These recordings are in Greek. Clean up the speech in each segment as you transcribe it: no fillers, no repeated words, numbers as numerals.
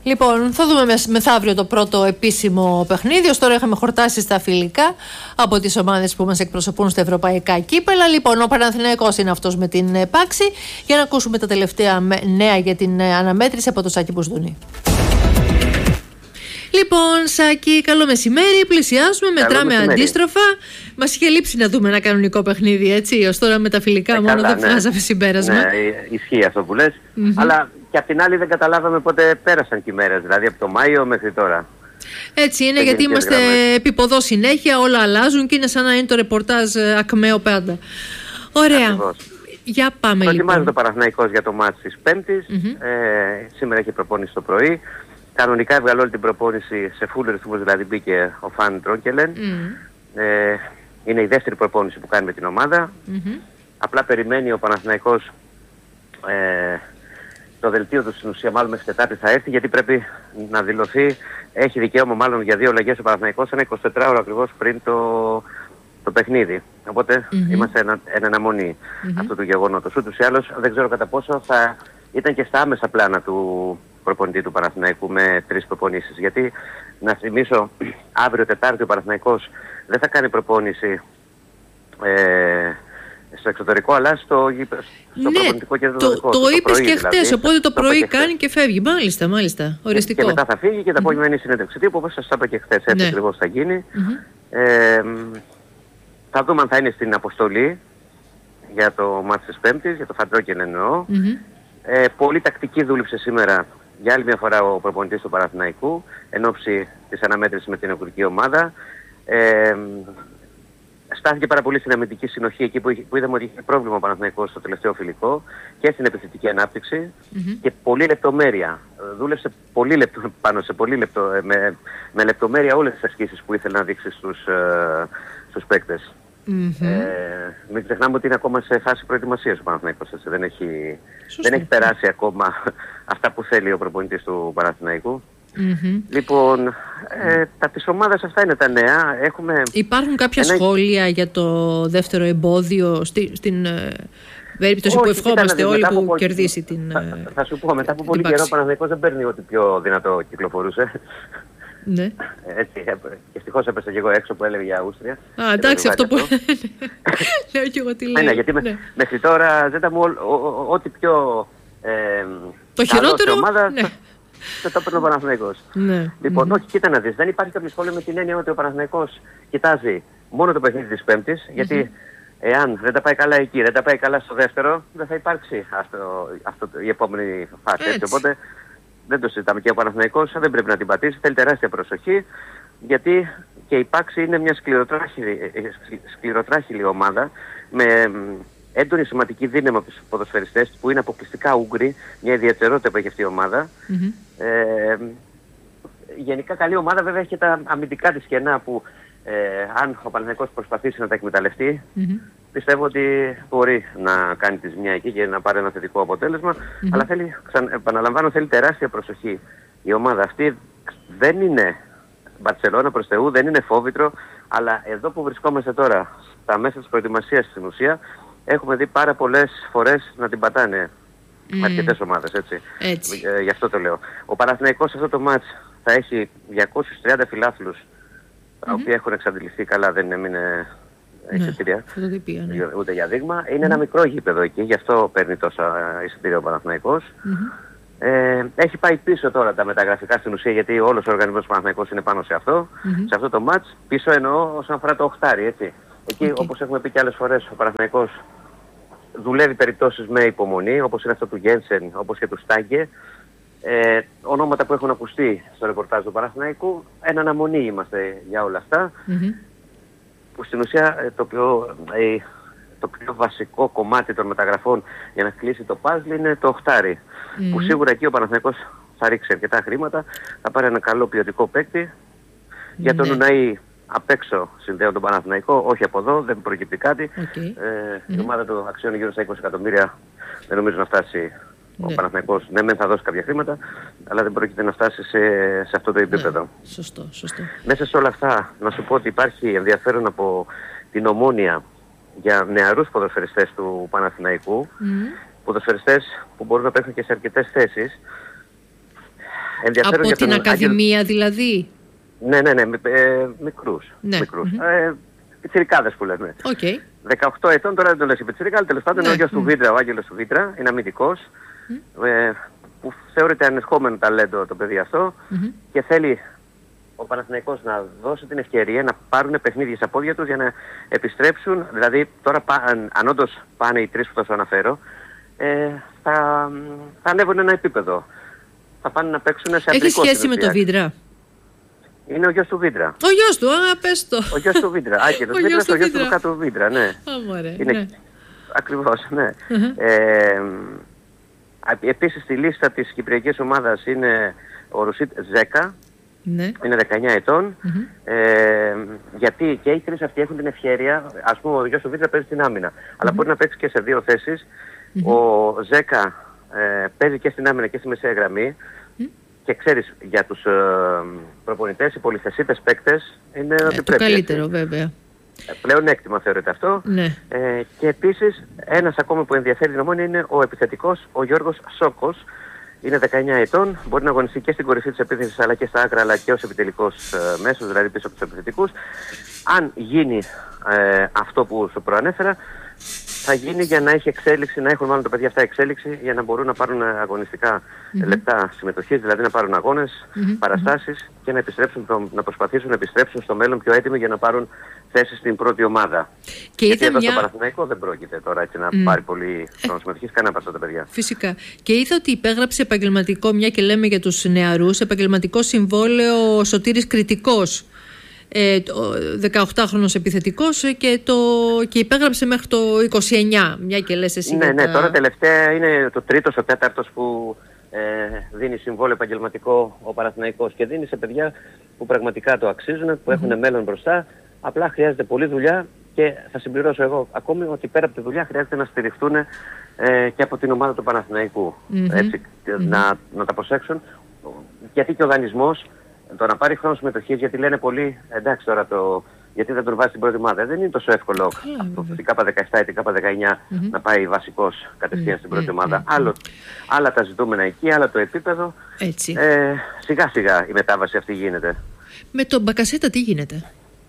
Λοιπόν, θα δούμε μεθαύριο το πρώτο επίσημο παιχνίδι. Ως τώρα είχαμε χορτάσει στα φιλικά από τις ομάδες που μας εκπροσωπούν στα ευρωπαϊκά κύπελα. Λοιπόν, ο Παναθηναϊκός είναι αυτός με την Πάξη. Για να ακούσουμε τα τελευταία νέα για την αναμέτρηση από το Σάκη Μπουσδούνη. Λοιπόν, Σάκη, καλό μεσημέρι. Πλησιάζουμε, μετράμε αντίστροφα. Μας είχε λείψει να δούμε ένα κανονικό παιχνίδι, έτσι. Ως τώρα με τα φιλικά μόνο δεν βγάζαμε συμπέρασμα. Ναι, ισχύει αυτό που λες. Αλλά και απ' την άλλη δεν καταλάβαμε πότε πέρασαν και οι μέρες, δηλαδή από το Μάιο μέχρι τώρα. Έτσι είναι, γιατί είμαστε επιποδό συνέχεια, όλα αλλάζουν και είναι σαν να είναι το ρεπορτάζ ακμαίο πάντα. Ωραία. Ακριβώς. Για πάμε λοιπόν. Προετοιμάζεται ο Παναθηναϊκός για το μάτς της Πέμπτης. Σήμερα έχει προπόνηση το πρωί. Κανονικά έβγαλε όλη την προπόνηση σε full ρυθμούς, δηλαδή μπήκε ο Φαν Τρόκελεν. Είναι η δεύτερη προπόνηση που κάνει με την ομάδα. Απλά περιμένει ο Παναθηναϊκός το δελτίο του στην ουσία, μάλλον μέχρι Τετάρτη θα έρθει, γιατί πρέπει να δηλωθεί. Έχει δικαίωμα μάλλον για 2 αλλαγές ο Παναθηναϊκός ένα 24ωρο ακριβώς πριν το παιχνίδι. Οπότε είμαστε εν αναμονή αυτού του γεγονότος. Ούτως ή άλλως δεν ξέρω κατά πόσο θα ήταν και στα άμεσα πλάνα του προπονητή του Παναθηναϊκού με 3 προπονήσεις. Γιατί, να θυμίσω, αύριο Τετάρτη ο Παναθηναϊκός δεν θα κάνει προπόνηση στο εξωτερικό, αλλά στο προπονητικό κέντρο. Το είπες και χτες, δηλαδή, οπότε το πρωί κάνει και φεύγει. Μάλιστα, οριστικό. Και μετά θα φύγει και το απόγευμα είναι η συνέντευξη τύπου, όπως σας είπα και χτες. Έτσι ακριβώς θα γίνει. Θα δούμε αν θα είναι στην αποστολή για το μάτς της Πέμπτης, για το Φαντρόκεν εννοώ. Πολύ τακτική δούλεψε σήμερα για άλλη μια φορά ο προπονητής του Παναθηναϊκού εν ώψη της αναμέτρησης με την εκλογική ομάδα. Στάθηκε πάρα πολύ στην αμυντική συνοχή, εκεί που είδαμε ότι είχε πρόβλημα ο Παναθηναϊκός στο τελευταίο φιλικό, και στην επιθετική ανάπτυξη και πολλή λεπτομέρεια. Δούλεψε πάνω σε με λεπτομέρεια όλες τις ασκήσεις που ήθελε να δείξει στους παίκτες. Μην ξεχνάμε ότι είναι ακόμα σε φάση προετοιμασίας ο Παναθηναϊκός. Δεν έχει περάσει ακόμα αυτά που θέλει ο προπονητής του Παναθηναϊκού. Λοιπόν, τα της ομάδας αυτά είναι τα νέα. Υπάρχουν κάποια σχόλια για το δεύτερο εμπόδιο στην περίπτωση που ευχόμαστε όλοι που κερδίσει την. Θα σου πω, μετά από πολύ καιρό ο Παναθηναϊκός δεν παίρνει ό,τι πιο δυνατό κυκλοφορούσε. Ναι. Έτσι, ευτυχώς έπεσα και εγώ έξω που έλεγε για Αούστρια. Εντάξει, αυτό που λέω και εγώ τι λέω. Ναι, γιατί μέχρι τώρα ζέτα μου ό,τι πιο το χειρότερο ομάδα το έπαιρνε ο Παναθηναϊκός. Λοιπόν, όχι, κοίτα να δεις, δεν υπάρχει κάποιο σχόλιο με την έννοια ότι ο Παναθηναϊκός κοιτάζει μόνο το παιχνίδι της Πέμπτης, γιατί εάν δεν τα πάει καλά εκεί, δεν τα πάει καλά στο δεύτερο, δεν θα υπάρξει η επόμενη φάση. Οπότε δεν το συζητάμε, και ο Παναθηναϊκός δεν πρέπει να την πατήσει, θέλει τεράστια προσοχή, γιατί και η Πάξη είναι μια σκληροτράχηλη ομάδα με έντονη σωματική δύναμη από τους ποδοσφαιριστές που είναι αποκλειστικά Ούγγροι, μια ιδιαιτερότητα που έχει αυτή η ομάδα. Γενικά καλή ομάδα, βέβαια έχει και τα αμυντικά της κενά που αν ο Παναθηναϊκός προσπαθήσει να τα εκμεταλλευτεί, πιστεύω ότι μπορεί να κάνει τη ζημιά εκεί και να πάρει ένα θετικό αποτέλεσμα. Αλλά επαναλαμβάνω, θέλει τεράστια προσοχή. Η ομάδα αυτή δεν είναι Μπαρσελόνα προς Θεού, δεν είναι φόβητρο, αλλά εδώ που βρισκόμαστε τώρα, στα μέσα της προετοιμασίας στην ουσία, έχουμε δει πάρα πολλές φορές να την πατάνε αρκετές ομάδες, έτσι. Γι' αυτό το λέω. Ο Παναθηναϊκός σε αυτό το μάτς θα έχει 230 φιλάθλους, τα οποία έχουν εξαντληθεί καλά, δεν έμεινε εισιτήρια, ούτε για δείγμα. Είναι ένα μικρό γήπεδο εκεί, γι' αυτό παίρνει τόσα εισιτήρια ο Παναθηναϊκός. Έχει πάει πίσω τώρα τα μεταγραφικά στην ουσία, γιατί όλος ο οργανισμός του Παναθηναϊκός είναι πάνω σε αυτό. Σε αυτό το μάτς, πίσω εννοώ όσον αφορά το οχτάρι, έτσι. Εκεί, όπως έχουμε πει και άλλες φορές, ο Παναθηναϊκός δουλεύει περιπτώσεις με υπομονή, όπως είναι αυτό του Γένσεν, όπως και του Στάγκε. Ονόματα που έχουν ακουστεί στο ρεπορτάζ του Παναθηναϊκού, εν αναμονή είμαστε για όλα αυτά. Που στην ουσία το πιο βασικό κομμάτι των μεταγραφών για να κλείσει το puzzle είναι το οχτάρι. Που σίγουρα εκεί ο Παναθηναϊκός θα ρίξει αρκετά χρήματα, θα πάρει ένα καλό ποιοτικό παίκτη. Για τον Ουναή απ' έξω συνδέω τον Παναθηναϊκό, όχι από εδώ, δεν προκύπτει κάτι. Η ομάδα του αξιώνει γύρω στα 20 εκατομμύρια, δεν νομίζω να φτάσει ο Παναθηναϊκός. Ναι, μεν θα δώσει κάποια χρήματα, αλλά δεν πρόκειται να φτάσει σε αυτό το επίπεδο. Σωστό. Μέσα σε όλα αυτά, να σου πω ότι υπάρχει ενδιαφέρον από την Ομόνοια για νεαρούς ποδοσφαιριστές του Παναθηναϊκού, ποδοσφαιριστές που μπορούν να παίξουν και σε αρκετές θέσεις. ενδιαφέρον από την Ακαδημία δηλαδή. Ναι, μικρούς. Πιτσιρικάδες που λέμε. 18 ετών, τώρα δεν το λες η πιτσιρικα, αλλά τέλος πάντων είναι ο γιος του Βίτρα, ο Άγγελος του Βίτρα, είναι αμυντικός, που θεωρείται ανερχόμενο ταλέντο το παιδί αυτό και θέλει ο Παναθηναϊκός να δώσει την ευκαιρία να πάρουν παιχνίδια στα πόδια τους για να επιστρέψουν. Δηλαδή τώρα αν όντως πάνε οι τρεις που θα σου αναφέρω, θα ανέβουν ένα επίπεδο. Θα πάνε να παίξουν σε αντρικό. Έχει σχέση με το Βίτρα? Είναι ο γιος του Βίτρα. Ο γιος του, πες το. Ο γιος του Βίτρα. Άγγελος Βίτρας, ο γιος του Λουκά Βίτρα, ναι. Είναι... Ακριβώς, ναι. Επίσης στη λίστα της κυπριακής ομάδας είναι ο Ρουσίτ Ζέκα. Ναι. Είναι 19 ετών. Γιατί και οι τρεις αυτοί έχουν την ευκαιρία, ας πούμε ο γιος του Βίτρα παίζει στην άμυνα, αλλά μπορεί να παίξει και σε δύο θέσεις. Ο Ζέκα παίζει και στην άμυνα και στη μεσαία γραμμή. Και ξέρεις, για τους προπονητές, οι πολυθεσίτες παίκτες είναι ότι το πρέπει. Καλύτερο βέβαια. Πλέον έκτημα θεωρείται αυτό. Ναι. Και επίσης ένας ακόμα που ενδιαφέρει την Ομόνοια είναι ο επιθετικός, ο Γιώργος Σόκος. Είναι 19 ετών, μπορεί να αγωνιστεί και στην κορυφή της επίθεσης αλλά και στα άκρα, αλλά και ως επιτελικός μέσος, δηλαδή πίσω από τους επιθετικούς. Αν γίνει αυτό που σου προανέφερα, θα γίνει για να έχει εξέλιξη, να έχουν μάλλον τα παιδιά αυτά εξέλιξη για να μπορούν να πάρουν αγωνιστικά λεπτά συμμετοχής, δηλαδή να πάρουν αγώνες, παραστάσεις και να επιστρέψουν, να προσπαθήσουν να επιστρέψουν στο μέλλον πιο έτοιμοι για να πάρουν θέσεις στην πρώτη ομάδα. Και γιατί εδώ στο Παναθηναϊκό δεν πρόκειται τώρα έτσι να πάρει πολύ χρόνο συμμετοχής κανένα από αυτά τα παιδιά. Φυσικά. Και είδα ότι υπέγραψε επαγγελματικό, μια και λέμε για τους νεαρούς, επαγγελματικό συμβόλαιο ο Σωτήρης Κρητικός. 18χρονος επιθετικός και υπέγραψε μέχρι το 29, μια και λες εσύ. Ναι, τώρα τελευταία είναι το τρίτος, ο τέταρτος που δίνει συμβόλαιο επαγγελματικό ο Παναθηναϊκός και δίνει σε παιδιά που πραγματικά το αξίζουν, που έχουν μέλλον μπροστά. Απλά χρειάζεται πολλή δουλειά και θα συμπληρώσω εγώ ακόμη ότι πέρα από τη δουλειά χρειάζεται να στηριχτούν και από την ομάδα του Παναθηναϊκού. Έτσι, να τα προσέξουν, γιατί και ο δανεισμός το να πάρει χρόνο συμμετοχής, γιατί λένε πολλοί, εντάξει τώρα γιατί δεν τον βάζει στην πρώτη ομάδα. Δεν είναι τόσο εύκολο από την K17 ή την K19 να πάει βασικός κατευθείαν στην πρώτη ομάδα. Άλλα τα ζητούμενα εκεί, άλλα το επίπεδο. Σιγά σιγά η μετάβαση αυτή γίνεται. Με τον Μπακασέτα τι γίνεται?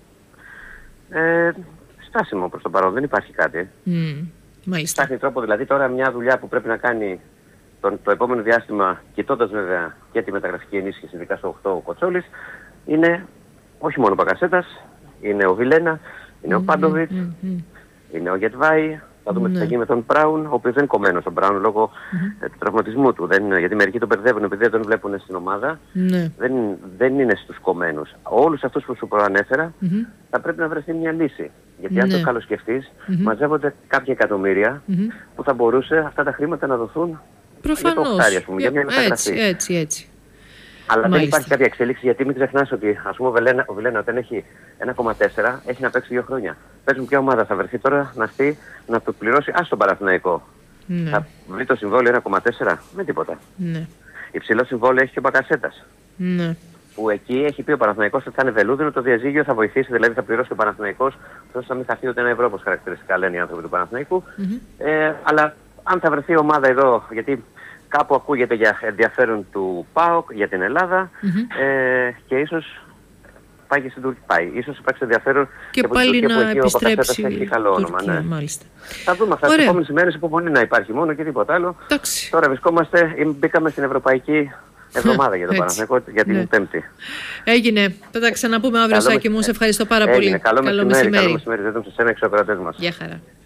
Στάσιμο προς το παρόν, δεν υπάρχει κάτι. Ψάχνει τρόπο, δηλαδή τώρα μια δουλειά που πρέπει να κάνει το επόμενο διάστημα, κοιτώντας βέβαια και τη μεταγραφική ενίσχυση, ειδικά στο 8 ο Κοτσόλης, είναι όχι μόνο ο Μπακασέτας, είναι ο Βιλένα, είναι ο Πάντοβιτς, είναι ο Γετβάη. Θα δούμε τι θα γίνει με τον Μπράουν, ο οποίος δεν είναι κομμένος τον Μπράουν λόγω του τραυματισμού του. Γιατί μερικοί τον μπερδεύουν επειδή δεν τον βλέπουν στην ομάδα. Δεν είναι στους κομμένους. Όλους αυτούς που σου προανέφερα θα πρέπει να βρεθεί μια λύση. Γιατί αν το καλοσκεφτείς, μαζεύονται κάποια εκατομμύρια που θα μπορούσε αυτά τα χρήματα να δοθούν. Προφανώς. Για μια μεταγραφή. Έτσι. Αλλά δεν υπάρχει κάποια εξέλιξη, γιατί μην ξεχνάς ότι ας πούμε ο Βιλένα όταν έχει 1,4 έχει να παίξει 2 χρόνια. Παίζουν ποια ομάδα θα βρεθεί τώρα να το πληρώσει στον Παναθηναϊκό. Θα βρει το συμβόλαιο 1,4 με τίποτα. Υψηλό συμβόλαιο έχει και ο Μπακασέτας. Που εκεί έχει πει ο Παναθηναϊκός ότι θα είναι βελούδινο, το διαζύγιο θα βοηθήσει, δηλαδή θα πληρώσει ο Παναθηναϊκός, ώστε να μην χαθεί ούτε 1 ευρώ, όπως χαρακτηριστικά λένε οι άνθρωποι του Παναθηναϊκού. Αλλά αν θα βρεθεί ομάδα εδώ, γιατί κάπου ακούγεται για ενδιαφέρον του ΠΑΟΚ για την Ελλάδα και ίσως πάει και στην Τουρκία. Ίσως υπάρξει ενδιαφέρον και πάλι να επιστρέψει. Έχει καλό όνομα, Τουρκία, μάλιστα. Θα δούμε αυτά τις επόμενες ημέρες, υπομονή να υπάρχει μόνο και τίποτα άλλο. Τώρα μπήκαμε στην Ευρωπαϊκή Εβδομάδα για τον Παναθηναϊκό, για την Πέμπτη. Έγινε. Θα τα ξαναπούμε αύριο, Σάκη μου. Σε ευχαριστώ πάρα πολύ. Καλό μεσημέρι. Δεν τον σας έμεξω ο κρατές μας. Γεια χαρά.